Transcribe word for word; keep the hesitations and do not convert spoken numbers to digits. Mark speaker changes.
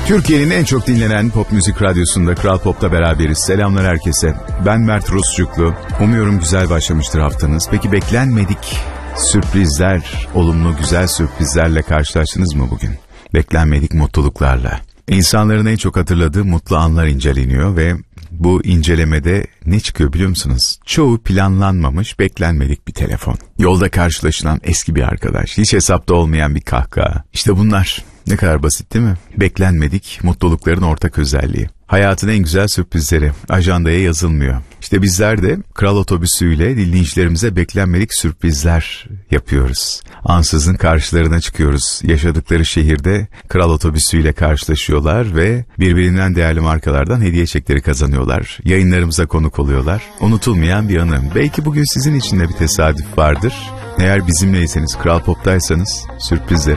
Speaker 1: Türkiye'nin en çok dinlenen pop müzik radyosunda Kral Pop'ta beraberiz. Selamlar herkese. Ben Mert Rusçuklu. Umuyorum güzel başlamıştır haftanız. Peki beklenmedik sürprizler, olumlu güzel sürprizlerle karşılaştınız mı bugün? Beklenmedik mutluluklarla. İnsanların en çok hatırladığı mutlu anlar inceleniyor ve bu incelemede ne çıkıyor biliyor musunuz? Çoğu planlanmamış, beklenmedik bir telefon. Yolda karşılaşılan eski bir arkadaş, hiç hesapta olmayan bir kahkaha. İşte bunlar. Ne kadar basit değil mi? Beklenmedik mutlulukların ortak özelliği. Hayatın en güzel sürprizleri ajandaya yazılmıyor. İşte bizler de Kral Otobüsü'yle dinleyicilerimize beklenmedik sürprizler yapıyoruz. Ansızın karşılarına çıkıyoruz. Yaşadıkları şehirde Kral Otobüsü'yle karşılaşıyorlar ve birbirinden değerli markalardan hediye çekleri kazanıyorlar. Yayınlarımıza konuk oluyorlar. Unutulmayan bir anı. Belki bugün sizin için de bir tesadüf vardır. Eğer bizimleyseniz, Kral Pop'taysanız sürprizlere